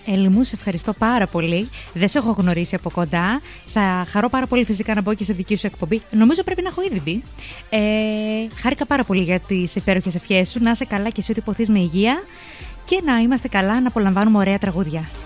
Έλλη μου, σε ευχαριστώ πάρα πολύ. Δεν σε έχω γνωρίσει από κοντά. Θα χαρώ πάρα πολύ φυσικά να μπω και σε δική σου εκπομπή. Νομίζω πρέπει να έχω ήδη μπει. Χάρηκα πάρα πολύ για τις υπέροχες ευχές σου. Να είσαι καλά και εσύ ότι υποθείς με υγεία. Και να είμαστε καλά, να απολαμβάνουμε ωραία τραγούδια.